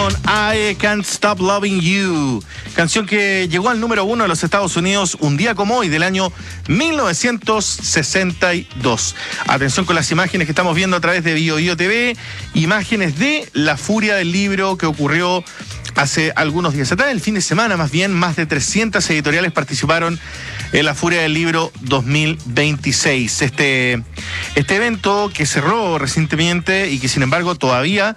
I Can't Stop Loving You, canción que llegó al número 1 de los Estados Unidos un día como hoy del año 1962. Atención con las imágenes que estamos viendo a través de BioBio TV, imágenes de la furia del libro que ocurrió hace algunos días atrás, el fin de semana más bien. Más de 300 editoriales participaron en la Furia del Libro 2026. Este evento que cerró recientemente y que sin embargo todavía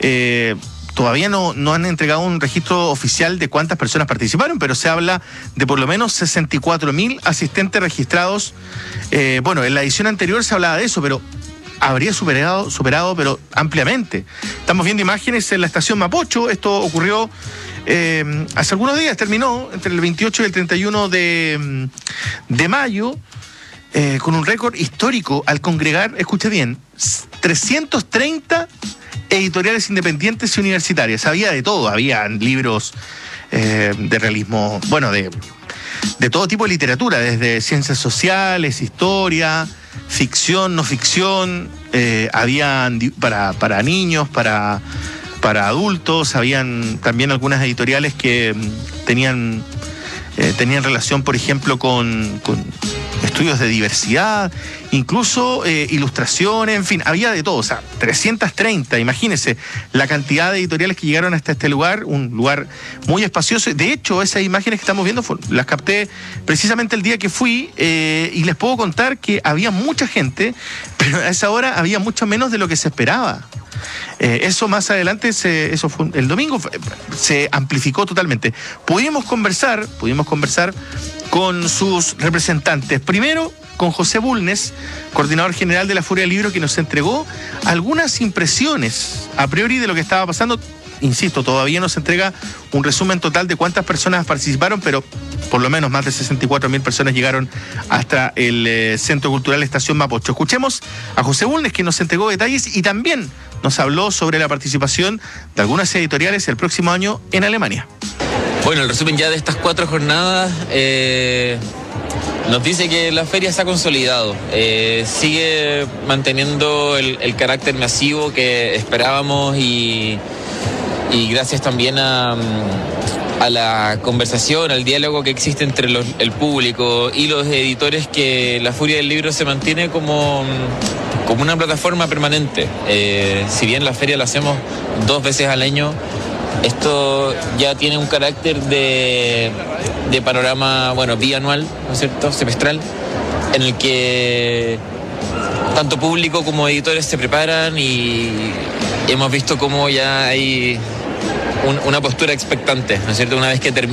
no han entregado un registro oficial de cuántas personas participaron, pero se habla de por lo menos 64.000 asistentes registrados. Bueno, en la edición anterior se hablaba de eso, pero habría superado pero ampliamente. Estamos viendo imágenes en la estación Mapocho. Esto ocurrió hace algunos días, terminó entre el 28 y el 31 de mayo, con un récord histórico al congregar, escuche bien, 330 editoriales independientes y universitarias. Había de todo, había libros de realismo, bueno, de todo tipo de literatura, desde ciencias sociales, historia, ficción, no ficción, habían para niños, para adultos, habían también algunas editoriales que tenían relación, por ejemplo, con estudios de diversidad, incluso ilustraciones, en fin, había de todo. O sea, 330, imagínense la cantidad de editoriales que llegaron hasta este lugar, un lugar muy espacioso. De hecho, esas imágenes que estamos viendo las capté precisamente el día que fui, y les puedo contar que había mucha gente, pero a esa hora había mucho menos de lo que se esperaba. Eso más adelante, eso fue el domingo, se amplificó totalmente. Pudimos conversar con sus representantes. Primero, con José Bulnes, coordinador general de la Furia del Libro, que nos entregó algunas impresiones a priori de lo que estaba pasando. Insisto, todavía no se entrega un resumen total de cuántas personas participaron, pero por lo menos más de 64.000 personas llegaron hasta el Centro Cultural Estación Mapocho. Escuchemos a José Bulnes, que nos entregó detalles y también nos habló sobre la participación de algunas editoriales el próximo año en Alemania. Bueno, el resumen ya de estas 4 jornadas nos dice que la feria se ha consolidado, sigue manteniendo el carácter masivo que esperábamos y gracias también a la conversación, al diálogo que existe entre el público y los editores, que la Furia del Libro se mantiene como una plataforma permanente. Si bien la feria la hacemos 2 veces al año, esto ya tiene un carácter de panorama, bueno, bianual, ¿no es cierto?, semestral, en el que tanto público como editores se preparan y hemos visto cómo ya hay una postura expectante, ¿no es cierto?, una vez que termina